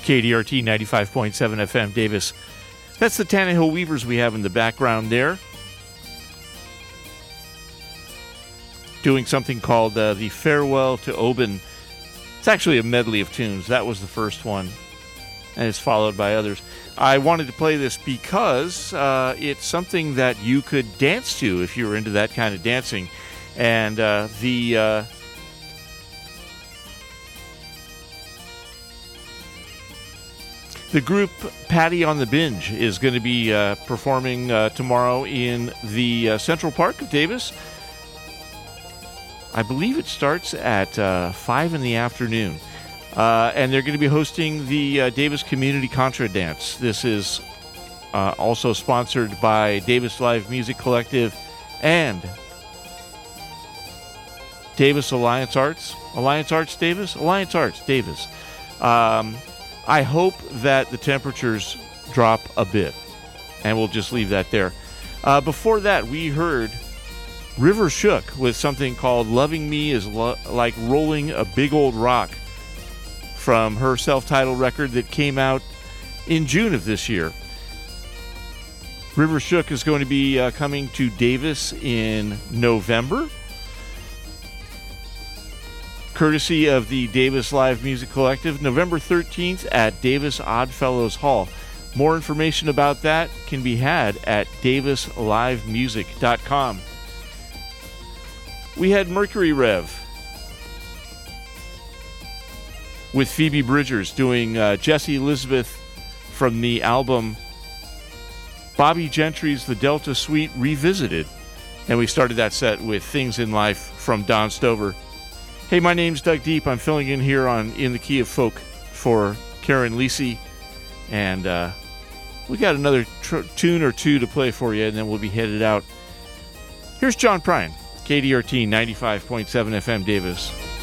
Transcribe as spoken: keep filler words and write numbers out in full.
K D R T ninety-five point seven F M Davis. That's the Tannehill Weavers we have in the background there. Doing something called uh, the Farewell to Oban. It's actually a medley of tunes. That was the first one, and it's followed by others. I wanted to play this because uh, it's something that you could dance to if you were into that kind of dancing. And uh, the... Uh, The group Patty on the Binge is going to be uh, performing uh, tomorrow in the uh, Central Park of Davis. I believe it starts at uh, five in the afternoon. Uh, and they're going to be hosting the uh, Davis Community Contra Dance. This is uh, also sponsored by Davis Live Music Collective and Davis Alliance Arts. Alliance Arts Davis? Alliance Arts Davis. Um... I hope that the temperatures drop a bit, and we'll just leave that there. Uh, before that, we heard River Shook with something called Loving Me is Lo- Like Rolling a Big Old Rock from her self-titled record that came out in June of this year. River Shook is going to be uh, coming to Davis in November, courtesy of the Davis Live Music Collective, November thirteenth at Davis Oddfellows Hall. More information about that can be had at davis live music dot com. We had Mercury Rev with Phoebe Bridgers doing uh, Jessie Elizabeth from the album Bobby Gentry's The Delta Suite Revisited. And we started that set with Things in Life from Don Stover. Hey, my name's Doug Deep. I'm filling in here on In the Key of Folk for Karen Lisi. And uh, we got another tr- tune or two to play for you, and then we'll be headed out. Here's John Prine, K D R T ninety-five point seven F M Davis.